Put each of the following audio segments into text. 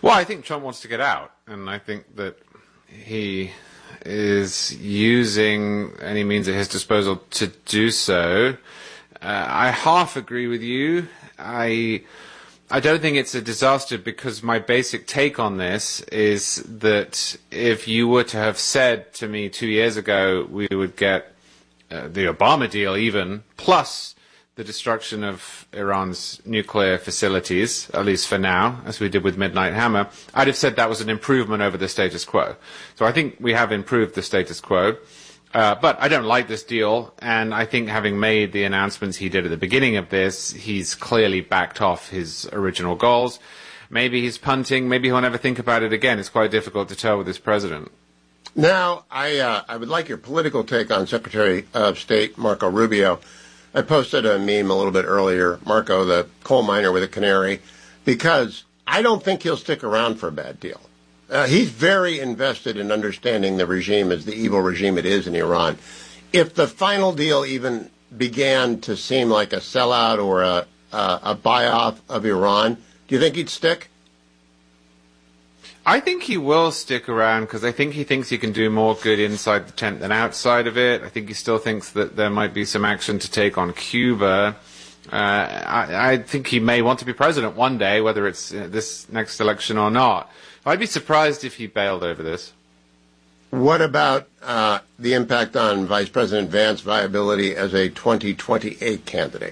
Well, I think Trump wants to get out, and I think that he is using any means at his disposal to do so. I half agree with you. I don't think it's a disaster because my basic take on this is that if you were to have said to me 2 years ago we would get the Obama deal even, plus the destruction of Iran's nuclear facilities, at least for now, as we did with Midnight Hammer, I'd have said that was an improvement over the status quo. So I think we have improved the status quo. But I don't like this deal, and I think having made the announcements he did at the beginning of this, he's clearly backed off his original goals. Maybe he's punting, maybe he'll never think about it again. It's quite difficult to tell with this president. Now, I would like your political take on Secretary of State Marco Rubio. I posted a meme a little bit earlier, Marco, the coal miner with a canary, because I don't think he'll stick around for a bad deal. He's very invested in understanding the regime as the evil regime it is in Iran. If the final deal even began to seem like a sellout or a buy-off of Iran, do you think he'd stick? I think he will stick around because I think he thinks he can do more good inside the tent than outside of it. I think he still thinks that there might be some action to take on Cuba. I think he may want to be president one day, whether it's this next election or not. I'd be surprised if he bailed over this. What about the impact on Vice President Vance's viability as a 2028 candidate?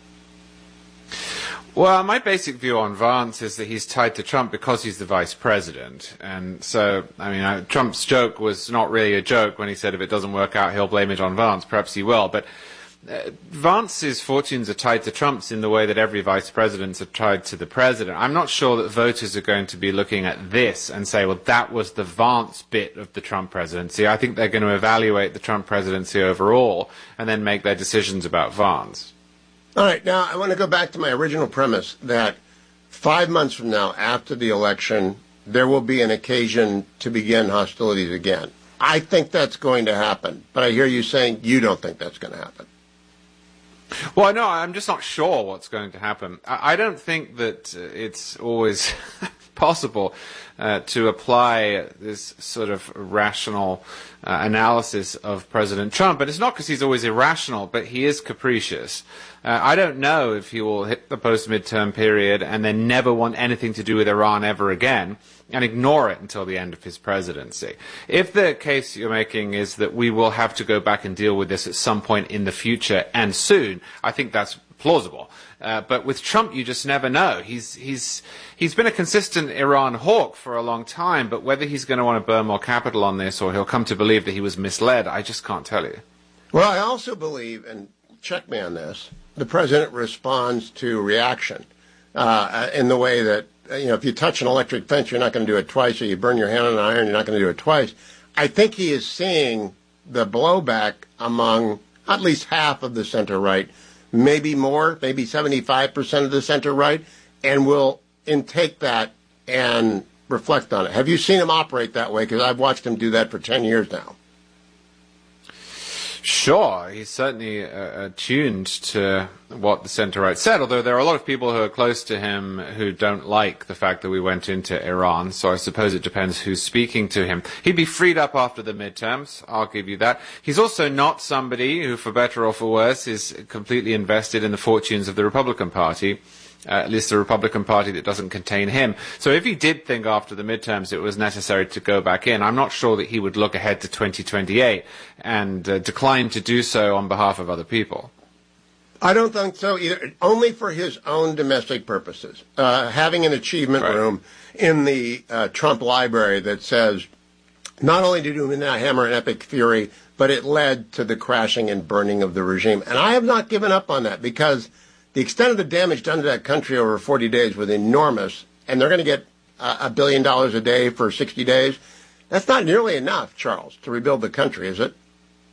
Well, my basic view on Vance is that he's tied to Trump because he's the vice president. And so, I mean, Trump's joke was not really a joke when he said if it doesn't work out, he'll blame it on Vance. Perhaps he will. But Vance's fortunes are tied to Trump's in the way that every vice presidents are tied to the president. I'm not sure that voters are going to be looking at this and say, well, that was the Vance bit of the Trump presidency. I think they're going to evaluate the Trump presidency overall and then make their decisions about Vance. All right. Now, I want to go back to my original premise that 5 months from now, after the election, there will be an occasion to begin hostilities again. I think that's going to happen, but I hear you saying you don't think that's going to happen. Well, no, I'm just not sure what's going to happen. I don't think that it's always possible to apply this sort of rational analysis of President Trump. But it's not because he's always irrational, but he is capricious. I don't know if he will hit the post-midterm period and then never want anything to do with Iran ever again and ignore it until the end of his presidency. If the case you're making is that we will have to go back and deal with this at some point in the future and soon, I think that's plausible. But with Trump, you just never know. He's been a consistent Iran hawk for a long time, but whether he's going to want to burn more capital on this or he'll come to believe that he was misled, I just can't tell you. Well, I also believe, and check me on this, the president responds to reaction in the way that, if you touch an electric fence, you're not going to do it twice, or you burn your hand on an iron, you're not going to do it twice. I think he is seeing the blowback among at least half of the center-right, maybe more, maybe 75% of the center-right, and will intake that and reflect on it. Have you seen him operate that way? Because I've watched him do that for 10 years now. Sure, he's certainly attuned to what the center-right said, although there are a lot of people who are close to him who don't like the fact that we went into Iran, so I suppose it depends who's speaking to him. He'd be freed up after the midterms, I'll give you that. He's also not somebody who, for better or for worse, is completely invested in the fortunes of the Republican Party. At least the Republican Party that doesn't contain him. So if he did think after the midterms it was necessary to go back in, I'm not sure that he would look ahead to 2028 and decline to do so on behalf of other people. I don't think so either. Only for his own domestic purposes. Having an achievement room in the Trump library that says, not only did we now hammer an epic fury, but it led to the crashing and burning of the regime. And I have not given up on that because the extent of the damage done to that country over 40 days was enormous, and they're going to get $1 billion a day for 60 days. That's not nearly enough, Charles, to rebuild the country, is it?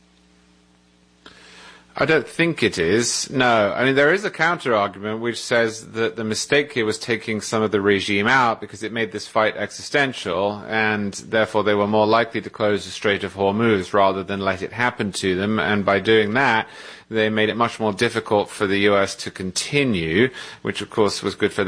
I don't think it is. No. I mean, there is a counter-argument which says that the mistake here was taking some of the regime out because it made this fight existential, and therefore they were more likely to close the Strait of Hormuz rather than let it happen to them, and by doing that, they made it much more difficult for the U.S. to continue, which of course was good for